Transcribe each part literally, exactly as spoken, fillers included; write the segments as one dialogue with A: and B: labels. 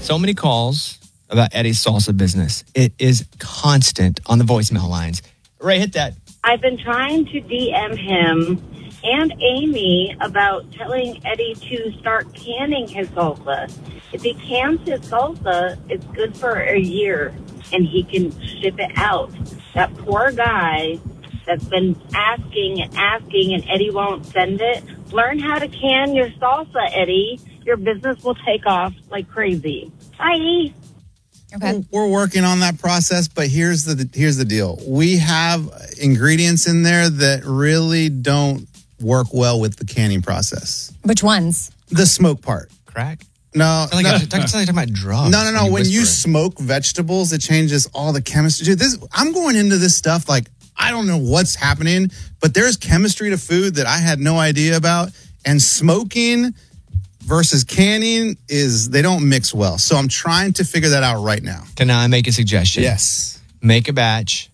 A: So many calls about Eddie's salsa business. It is constant on the voicemail lines. Ray, hit that.
B: I've been trying to D M him and Amy about telling Eddie to start canning his salsa. If he cans his salsa, it's good for a year, and he can ship it out. That poor guy that's been asking and asking, and Eddie won't send it. Learn how to can your salsa, Eddie. Your business will take off like crazy. Bye.
C: Okay. We're working on that process, but here's the here's the deal. We have ingredients in there that really don't work well with the canning process.
D: Which ones?
C: The smoke part.
A: Crack?
C: No.
A: It's like
C: no.
A: you're talking about drugs.
C: No, no, no.
A: When you,
C: when you
A: whisper.
C: smoke vegetables, it changes all the chemistry. Dude, this, I'm going into this stuff like I don't know what's happening, but there's chemistry to food that I had no idea about. And smoking versus canning is, they don't mix well. So I'm trying to figure that out right now.
A: Can I make a suggestion?
C: Yes.
A: Make a batch,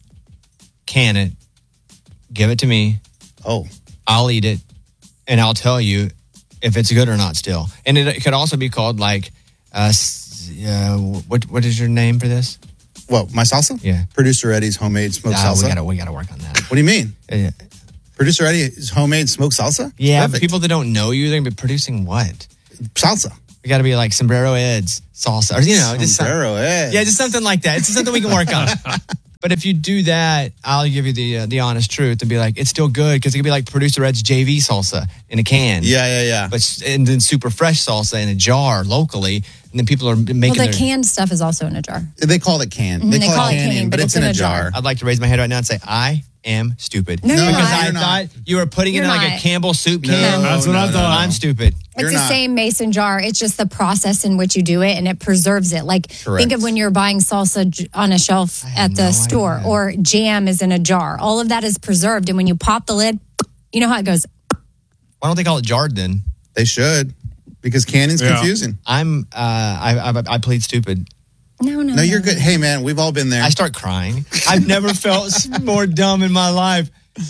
A: can it, give it to me.
C: Oh.
A: I'll eat it, and I'll tell you if it's good or not still. And it, it could also be called like, uh, uh, what what is your name for this?
C: What, my salsa?
A: Yeah.
C: Producer Eddie's homemade smoked
A: Ah,
C: salsa.
A: we gotta we gotta work on that.
C: What do you mean?
A: Yeah.
C: Producer Eddie's homemade smoked salsa?
A: Yeah,
C: Perfect.
A: people that don't know you, they're gonna be producing what?
C: Salsa.
A: We gotta be like Sombrero Ed's salsa, or you know, just some-
C: Sombrero Ed.
A: yeah, just something like that. It's something we can work on. But if you do that, I'll give you the uh, the honest truth and be like, it's still good because it could be like Producer Ed's J V salsa in a can.
C: Yeah, yeah, yeah.
A: But and then super fresh salsa in a jar locally, and then people are making.
D: Well, the
A: their,
D: canned stuff is also in a jar.
C: They call it canned.
D: Mhm,
C: They,
D: they
C: call,
D: call
C: it
D: it
C: canning,
D: canning,
C: but it's in a jar.
A: I'd like to raise my head right now and say, I am stupid.
D: No, you're
A: because
D: not.
A: I
C: You're
A: thought
C: not.
A: you were putting
D: You're
A: it in like
D: not.
A: a Campbell soup
C: No,
A: can.
C: that's what
A: no,
C: I
A: no,
C: thought.
A: I'm stupid.
C: You're
D: It's the
C: not.
D: same mason jar. It's just the process in which you do it, and it preserves it. Like,
C: Correct.
D: think of when you're buying salsa j- on a shelf
A: I had
D: at the
A: no
D: store,
A: idea.
D: or jam is in a jar. All of that is preserved, and when you pop the lid, you know how it goes.
A: Why don't they call it jarred then?
C: They should, because canning's
E: Yeah.
C: confusing.
A: I'm. Uh, I, I I plead stupid.
D: No, no,
C: No, you're good. Hey, man, we've all been there.
A: I start crying. I've never felt more dumb in my life.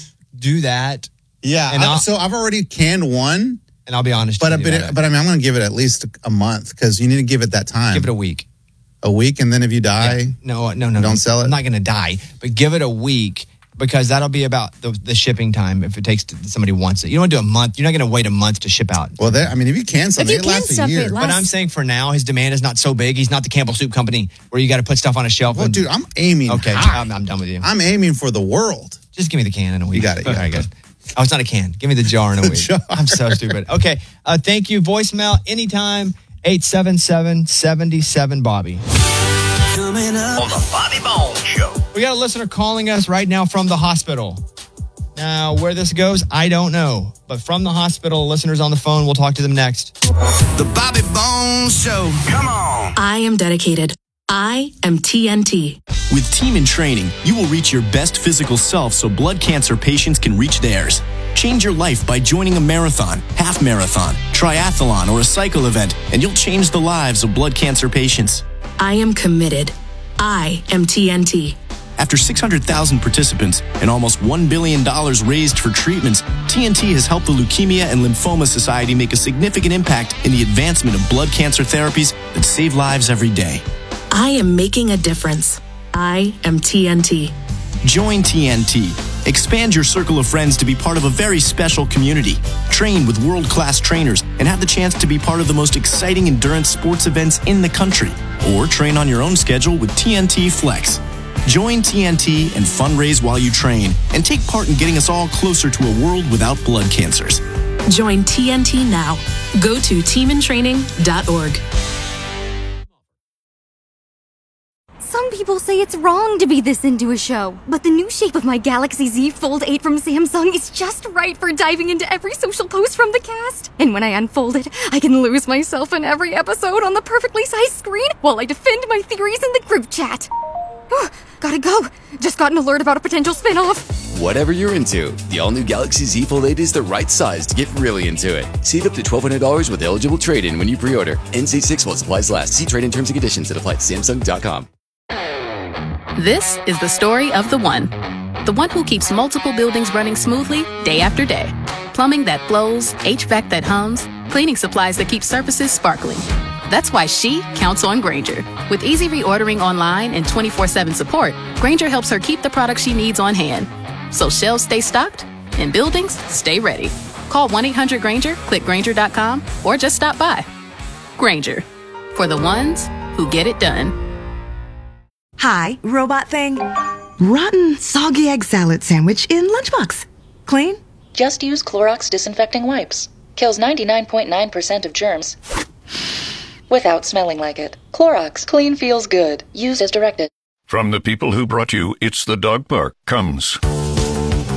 A: Do that,
C: yeah.
A: And
C: I-
A: I'll-
C: so I've already canned one,
A: and I'll be honest.
C: but,
A: with
C: a
A: you
C: bit,
A: about it.
C: but I mean, I'm going to give it at least a month because you need to give it that time.
A: give it a week.
C: a week, and then if you die,
A: Yeah. No, no, no.
C: Don't
A: no.
C: sell it?
A: I'm not going to die, but give it a week because that'll be about the, the shipping time if it takes to, somebody wants it. You don't want to do a month. You're not going to wait a month to ship out.
C: well, there. I mean, if you can something,
D: you
C: it
D: can
C: lasts a
D: stuff
C: year.
D: it,
A: But
D: lasts-
A: I'm saying for now, his demand is not so big. He's not the Campbell Soup Company where you got to put stuff on a shelf.
C: Well,
A: and-
C: dude, I'm aiming.
A: okay,
C: high.
A: I'm, I'm done with you.
C: I'm aiming for the world.
A: Just give me the can in a week.
C: You got it, you
A: All
C: got
A: right,
C: it.
A: good. Oh, it's not a can. Give me the jar in a
C: The
A: week.
C: jar.
A: I'm so stupid. Okay. Uh, thank you. Voicemail anytime. eight seven seven, seven seven, Bobby.
F: Coming up on the Bobby Bones Show.
A: We got a listener calling us right now from the hospital. Now, where this goes, I don't know. But from the hospital, listeners on the phone, we'll talk to them next.
F: The Bobby Bones Show. Come on.
G: I am dedicated. I am T N T.
H: With Team in Training, you will reach your best physical self so blood cancer patients can reach theirs. Change your life by joining a marathon, half marathon, triathlon, or a cycle event, and you'll change the lives of blood cancer patients.
G: I am committed. I am T N T.
H: After six hundred thousand participants and almost one billion dollars raised for treatments, T N T has helped the Leukemia and Lymphoma Society make a significant impact in the advancement of blood cancer therapies that save lives every day.
G: I am making a difference. I am T N T.
H: Join T N T. Expand your circle of friends to be part of a very special community. Train with world-class trainers and have the chance to be part of the most exciting endurance sports events in the country. Or train on your own schedule with T N T Flex. Join T N T and fundraise while you train and take part in getting us all closer to a world without blood cancers.
G: Join T N T now. Go to team in training dot org.
I: Some people say it's wrong to be this into a show, but the new shape of my Galaxy Z Fold eight from Samsung is just right for diving into every social post from the cast. And when I unfold it, I can lose myself in every episode on the perfectly sized screen while I defend my theories in the group chat. Gotta go. Just got an alert about a potential spin-off.
J: Whatever you're into, the all-new Galaxy Z Fold eight is the right size to get really into it. Save up to twelve hundred dollars with eligible trade-in when you pre-order. N C six while supplies last. See trade-in terms and conditions that apply at Samsung dot com.
K: This is the story of the one. The one who keeps multiple buildings running smoothly day after day. Plumbing that flows, H V A C that hums, Cleaning supplies that keep surfaces sparkling. That's why she counts on Grainger. With easy reordering online and twenty-four seven support, Grainger helps her keep the products she needs on hand. So shelves stay stocked and buildings stay ready. Call one eight hundred Grainger, click Grainger dot com, or just stop by. Grainger, for the ones who get it done.
E: Hi, robot thing. Rotten, soggy egg salad sandwich in lunchbox. Clean?
L: Just use Clorox disinfecting wipes. Kills ninety-nine point nine percent of germs without smelling like it. Clorox, clean feels good. Used as directed.
M: From the people who brought you It's the Dog Park comes